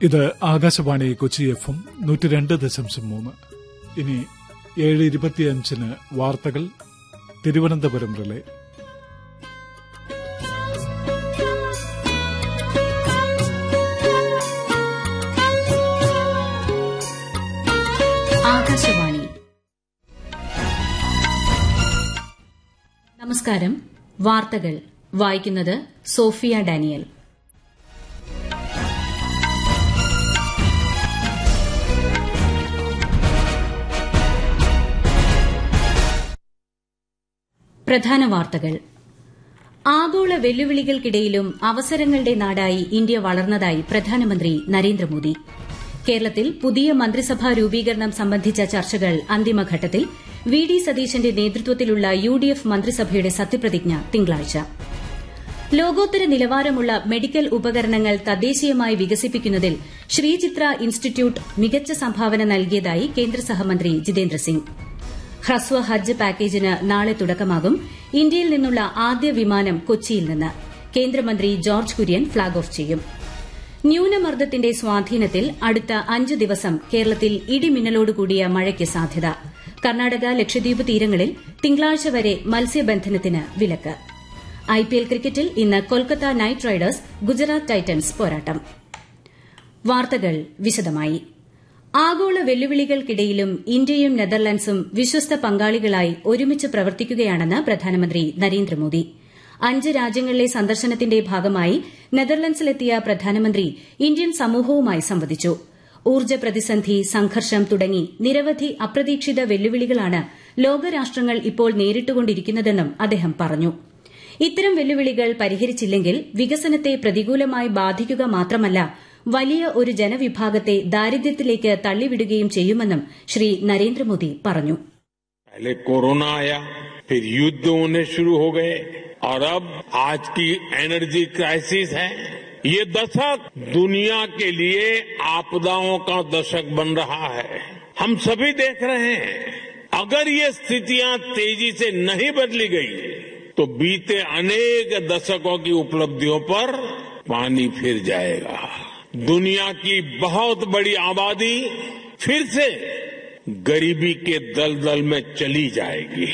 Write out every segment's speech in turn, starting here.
ഇത് ആകാശവാണി കൊച്ചി FM 102.3. ഇനി 7:25 വാർത്തകൾ തിരുവനന്തപുരം റിലേ. ആകാശവാണി. നമസ്കാരം. വാർത്തകൾ വായിക്കുന്നത് സോഫിയ ഡാനിയൽ. പ്രധാന വാർത്തകൾ. ആഗോള വെല്ലുവിളികൾക്കിടയിലും അവസരങ്ങളുടെ നാടായി ഇന്ത്യ വളർന്നതായി പ്രധാനമന്ത്രി നരേന്ദ്രമോദി. കേരളത്തിൽ പുതിയ മന്ത്രിസഭാ രൂപീകരണം സംബന്ധിച്ച ചർച്ചകൾ അന്തിമഘട്ടത്തിൽ. വി.ഡി. സതീശന്റെ നേതൃത്വത്തിലുള്ള UDF മന്ത്രിസഭയുടെ സത്യപ്രതിജ്ഞ തിങ്കളാഴ്ച. ലോകോത്തര നിലവാരമുള്ള മെഡിക്കൽ ഉപകരണങ്ങൾ തദ്ദേശീയമായി വികസിപ്പിക്കുന്നതിൽ ശ്രീചിത്ര ഇൻസ്റ്റിറ്റ്യൂട്ട് മികച്ച സംഭാവന നൽകിയതായി കേന്ദ്ര സഹമന്ത്രി ജിതേന്ദ്ര സിംഗ്. ഹ്രസ്വ ഹജ്ജ് പാക്കേജിന് നാളെ തുടക്കമാകും. ഇന്ത്യയിൽ നിന്നുള്ള ആദ്യ വിമാനം കൊച്ചിയിൽ നിന്ന്. കേന്ദ്രമന്ത്രി ജോർജ് കുര്യൻ ഫ്ളാഗ് ഓഫ് ചെയ്യും. ന്യൂനമർദ്ദത്തിന്റെ സ്വാധീനത്തിൽ അടുത്ത 5 ദിവസം കേരളത്തിൽ ഇടിമിന്നലോടുകൂടിയ മഴയ്ക്ക് സാധ്യത. കർണാടക, ലക്ഷദ്വീപ് തീരങ്ങളിൽ തിങ്കളാഴ്ച വരെ മത്സ്യബന്ധനത്തിന് വിലക്ക്. IPL ക്രിക്കറ്റിൽ ഇന്ന് Kolkata night Riders Gujarat Titans പോരാട്ടം. വാർത്തകൾ വിശദമായി. ആഗോള വെല്ലുവിളികൾക്കിടയിലും ഇന്ത്യയും നെതർലൻഡ്സും വിശ്വസ്ത പങ്കാളികളായി ഒരുമിച്ച് പ്രവർത്തിക്കുകയാണെന്ന് പ്രധാനമന്ത്രി നരേന്ദ്രമോദി. 5 രാജ്യങ്ങളിലെ സന്ദർശനത്തിന്റെ ഭാഗമായി നെതർലൻഡ്സിലെത്തിയ പ്രധാനമന്ത്രി ഇന്ത്യൻ സമൂഹവുമായി സംവദിച്ചു. ഊർജ്ജ പ്രതിസന്ധി, സംഘർഷം തുടങ്ങി നിരവധി അപ്രതീക്ഷിത വെല്ലുവിളികളാണ് ലോകരാഷ്ട്രങ്ങൾ ഇപ്പോൾ നേരിട്ടുകൊണ്ടിരിക്കുന്നതെന്നും അദ്ദേഹം പറഞ്ഞു. ഇത്തരം വെല്ലുവിളികൾ പരിഹരിച്ചില്ലെങ്കിൽ വികസനത്തെ പ്രതികൂലമായി ബാധിക്കുക മാത്രമല്ല, വലിയ ഒരു ജനവിഭാഗത്തെ ദാരിദ്ര്യത്തിലേക്ക് തള്ളിവിടുകയും ചെയ്യുമെന്നും ശ്രീ നരേന്ദ്രമോദി പറഞ്ഞു. पहले कोरोना आया, फिर युद्ध होने शुरू हो गए और अब आज की एनर्जी क्राइसिस है. ये दशक दुनिया के लिए आपदाओं का दशक बन रहा है. हम सभी देख रहे हैं, अगर ये स्थितियां तेजी से नहीं बदली गई तो बीते अनेक दशकों की उपलब्धियों पर पानी फिर जाएगा. दुनिया की बहुत बड़ी आबादी फिर से गरीबी के दलदल में चली जाएगी.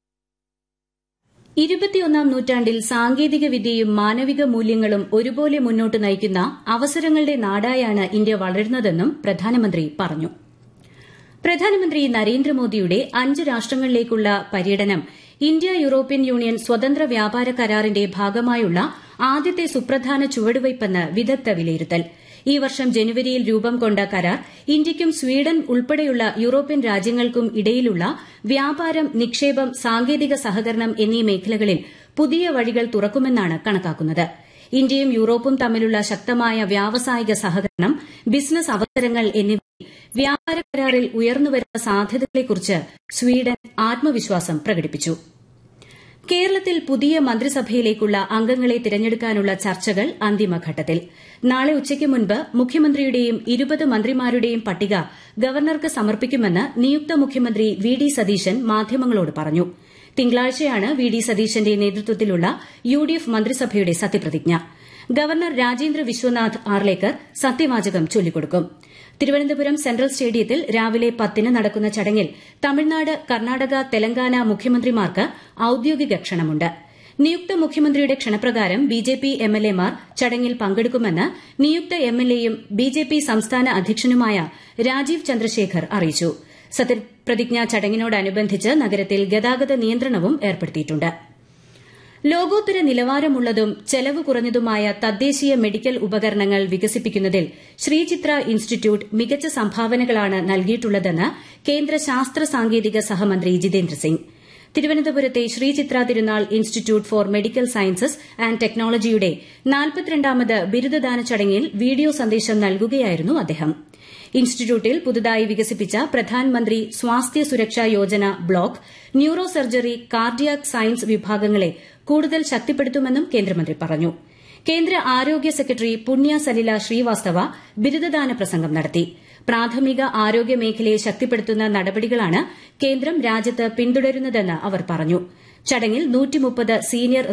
21ാം നൂറ്റാണ്ടിൽ സാങ്കേതിക വിദ്യയും മാനവിക മൂല്യങ്ങളും ഒരുപോലെ മുന്നോട്ട് നയിക്കുന്ന അവസരങ്ങളുടെ നാടായാണ് ഇന്ത്യ വളരുന്നതെന്നും പ്രധാനമന്ത്രി പറഞ്ഞു. പ്രധാനമന്ത്രി നരേന്ദ്രമോദിയുടെ 5 രാഷ്ട്രങ്ങളിലേക്കുള്ള പര്യടനം ഇന്ത്യ യൂറോപ്യൻ യൂണിയൻ സ്വതന്ത്ര വ്യാപാര കരാറിന്റെ ഭാഗമായുള്ള ആദ്യത്തെ സുപ്രധാന ചുവടുവയ്പ്പെന്ന് വിദഗ്ധ വിലയിരുത്തൽ. ഈ വർഷം ജനുവരിയിൽ രൂപം കൊണ്ട കരാർ ഇന്ത്യയ്ക്കും സ്വീഡൻ ഉൾപ്പെടെയുള്ള യൂറോപ്യൻ രാജ്യങ്ങൾക്കും ഇടയിലുള്ള വ്യാപാരം, നിക്ഷേപം, സാങ്കേതിക സഹകരണം എന്നീ മേഖലകളിൽ പുതിയ വഴികൾ തുറക്കുമെന്നാണ് കണക്കാക്കുന്നത്. ഇന്ത്യയും യൂറോപ്പും തമ്മിലുള്ള ശക്തമായ വ്യാവസായിക സഹകരണം, ബിസിനസ് അവസരങ്ങൾ എന്നിവയിൽ വ്യാപാര കരാറിൽ ഉയർന്നുവരുന്ന സാധ്യതകളെക്കുറിച്ച് സ്വീഡൻ ആത്മവിശ്വാസം പ്രകടിപ്പിച്ചു. കേരളത്തിൽ പുതിയ മന്ത്രിസഭയിലേക്കുള്ള അംഗങ്ങളെ തിരഞ്ഞെടുക്കാനുള്ള ചർച്ചകൾ അന്തിമഘട്ടത്തിൽ. നാളെ ഉച്ചയ്ക്ക് മുൻപ് മുഖ്യമന്ത്രിയുടെയും 20 മന്ത്രിമാരുടെയും പട്ടിക ഗവർണർക്ക് സമർപ്പിക്കുമെന്ന് നിയുക്ത മുഖ്യമന്ത്രി വി.ഡി. സതീശൻ മാധ്യമങ്ങളോട് പറഞ്ഞു. തിങ്കളാഴ്ചയാണ് വി.ഡി. സതീശന്റെ നേതൃത്വത്തിലുള്ള UDF മന്ത്രിസഭയുടെ സത്യപ്രതിജ്ഞ. ഗവർണർ രാജേന്ദ്ര വിശ്വനാഥ് ആർലേക്കർ സത്യവാചകം ചൊല്ലിക്കൊടുക്കും. തിരുവനന്തപുരം സെൻട്രൽ സ്റ്റേഡിയത്തിൽ രാവിലെ 10 നടക്കുന്ന ചടങ്ങിൽ തമിഴ്നാട്, കർണാടക, തെലങ്കാന മുഖ്യമന്ത്രിമാർക്ക് ഔദ്യോഗിക ക്ഷണമുണ്ട്. നിയുക്ത മുഖ്യമന്ത്രിയുടെ ക്ഷണപ്രകാരം BJP MLA-മാർ ചടങ്ങിൽ പങ്കെടുക്കുമെന്ന് നിയുക്ത MLA-യും BJP സംസ്ഥാന അധ്യക്ഷനുമായ രാജീവ് ചന്ദ്രശേഖർ അറിയിച്ചു. സത്യപ്രതിജ്ഞാ ചടങ്ങിനോടനുബന്ധിച്ച് നഗരത്തിൽ ഗതാഗത നിയന്ത്രണവും ഏർപ്പെടുത്തിയിട്ടുണ്ട്. ലോകോത്തര നിലവാരമുള്ളതും ചെലവ് കുറഞ്ഞതുമായ തദ്ദേശീയ മെഡിക്കൽ ഉപകരണങ്ങൾ വികസിപ്പിക്കുന്നതിൽ ശ്രീചിത്ര ഇൻസ്റ്റിറ്റ്യൂട്ട് മികച്ച സംഭാവനകളാണ് നൽകിയിട്ടുള്ളതെന്ന് കേന്ദ്ര ശാസ്ത്ര സാങ്കേതിക സഹമന്ത്രി ജിതേന്ദ്ര സിംഗ്. തിരുവനന്തപുരത്തെ ശ്രീചിത്ര തിരുനാൾ institute four medical sciences and ടെക്നോളജിയുടെ 42ാമത് ബിരുദദാന ചടങ്ങിൽ വീഡിയോ സന്ദേശം നൽകുകയായിരുന്നു അദ്ദേഹം. ഇൻസ്റ്റിറ്റ്യൂട്ടിൽ പുതുതായി വികസിപ്പിച്ച പ്രധാൻമന്ത്രി സ്വാസ്ഥ്യ സുരക്ഷാ Yojana block, neuro surgery, cardiac science വിഭാഗങ്ങളെ കൂടുതൽ ശക്തിപ്പെടുത്തുമെന്നും കേന്ദ്രമന്ത്രി പറഞ്ഞു. കേന്ദ്ര ആരോഗ്യ സെക്രട്ടറി പുണ്യ സലില ശ്രീവാസ്തവ ബിരുദദാന പ്രസംഗം നടത്തി. പ്രാഥമിക ആരോഗ്യ മേഖലയെ ശക്തിപ്പെടുത്തുന്ന നടപടികളാണ് കേന്ദ്രം രാജ്യത്ത് പിന്തുടരുന്നതെന്ന് അവർ പറഞ്ഞു. ചടങ്ങിൽ 130 സീനിയർ